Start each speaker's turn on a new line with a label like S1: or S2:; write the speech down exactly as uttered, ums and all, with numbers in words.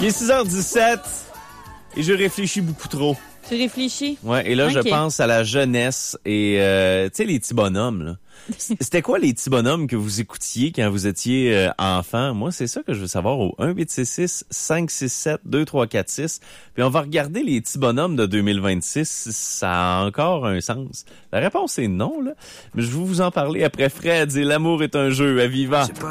S1: Il est six heures dix-sept et je réfléchis beaucoup trop.
S2: Tu réfléchis?
S1: Ouais, et là,
S2: okay.
S1: je pense à la jeunesse et, euh, tu sais, les petits bonhommes, là. C'était quoi les petits bonhommes que vous écoutiez quand vous étiez euh, enfant? Moi, c'est ça que je veux savoir au un huit six six cinq six sept deux trois quatre six. Puis on va regarder les petits bonhommes de deux mille vingt-six si ça a encore un sens. La réponse est non, là. Mais je vais vous en parler après Fred et L'amour est un jeu à Viva.